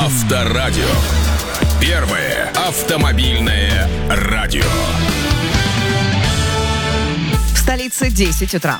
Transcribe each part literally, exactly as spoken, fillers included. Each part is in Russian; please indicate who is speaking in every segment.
Speaker 1: Авторадио. Первое автомобильное радио.
Speaker 2: В столице десять утра.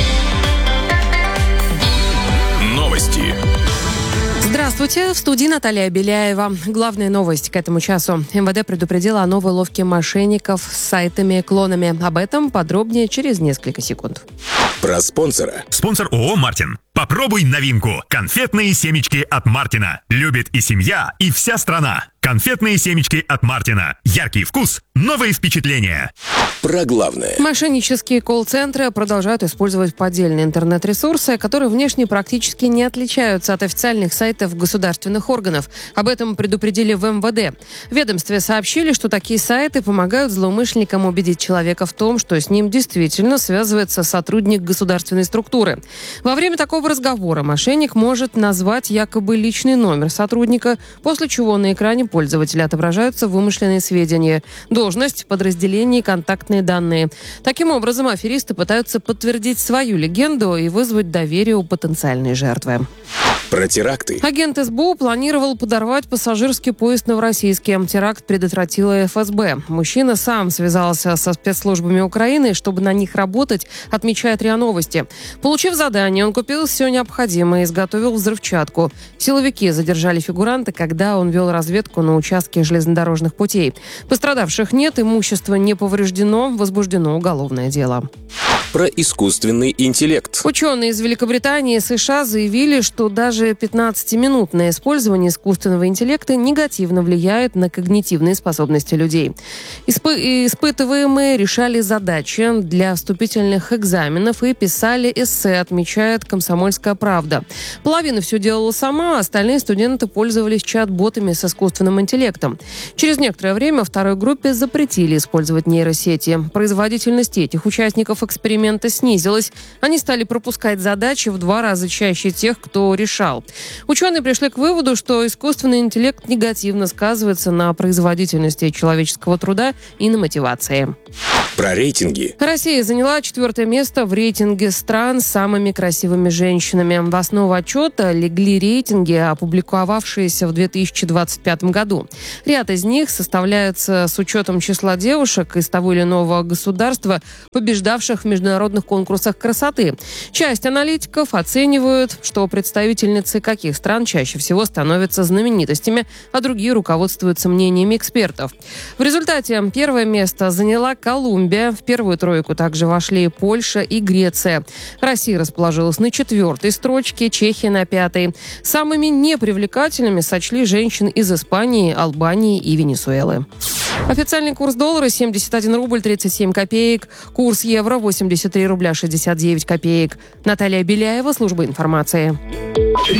Speaker 1: Новости.
Speaker 3: Здравствуйте, в студии Наталья Беляева. Главная новость к этому часу. эм вэ дэ предупредила о новой уловке мошенников с сайтами-клонами. Об этом подробнее через несколько секунд.
Speaker 1: Про спонсора.
Speaker 4: Спонсор ООО «Мартин». Попробуй новинку. Конфетные семечки от Мартина. Любит и семья, и вся страна. Конфетные семечки от Мартина. Яркий вкус, новые впечатления.
Speaker 1: Про главное.
Speaker 3: Мошеннические колл-центры продолжают использовать поддельные интернет-ресурсы, которые внешне практически не отличаются от официальных сайтов государственных органов. Об этом предупредили в эм вэ дэ. В ведомстве сообщили, что такие сайты помогают злоумышленникам убедить человека в том, что с ним действительно связывается сотрудник государственной структуры. Во время такого разговора мошенник может назвать якобы личный номер сотрудника, после чего на экране пользователя отображаются вымышленные сведения, должность, подразделение и контактные данные. Таким образом, аферисты пытаются подтвердить свою легенду и вызвать доверие у потенциальной жертвы.
Speaker 1: Про теракты.
Speaker 3: Агент эс бэ у планировал подорвать пассажирский поезд «Новороссийский». Теракт предотвратила эф эс бэ. Мужчина сам связался со спецслужбами Украины, чтобы на них работать, отмечает РИА Новости. Получив задание, он купил все необходимое и изготовил взрывчатку. Силовики задержали фигуранта, когда он вел разведку на участке железнодорожных путей. Пострадавших нет, имущество не повреждено, возбуждено уголовное дело.
Speaker 1: Про искусственный интеллект.
Speaker 3: Ученые из Великобритании и США заявили, что даже пятнадцатиминутное использование искусственного интеллекта негативно влияет на когнитивные способности людей. Испы- испытываемые решали задачи для вступительных экзаменов и писали эссе, отмечает «Комсомольская правда». Половина все делала сама, а остальные студенты пользовались чат-ботами с искусственным интеллектом. Через некоторое время второй группе запретили использовать нейросети. Производительность этих участников эксперимента снизилась. Они стали пропускать задачи в два раза чаще тех, кто решал. Ученые пришли к выводу, что искусственный интеллект негативно сказывается на производительности человеческого труда и на мотивации.
Speaker 1: Про рейтинги.
Speaker 3: Россия заняла четвертое место в рейтинге стран с самыми красивыми женщинами. В основу отчета легли рейтинги, опубликовавшиеся в две тысячи двадцать пятом году. Ряд из них составляется с учетом числа девушек из того или иного государства, побеждавших в международных конкурсах красоты. Часть аналитиков оценивают, что представительницы каких стран чаще всего становятся знаменитостями, а другие руководствуются мнениями экспертов. В результате первое место заняла Колумбия. В первую тройку также вошли Польша и Греция. Россия расположилась на четвертой строчке, Чехия на пятой. Самыми непривлекательными сочли женщин из Испании, Албании и Венесуэлы. Официальный курс доллара семьдесят один рубль тридцать семь копеек. Курс евро восемьдесят три рубля шестьдесят девять копеек. Наталья Беляева, служба информации.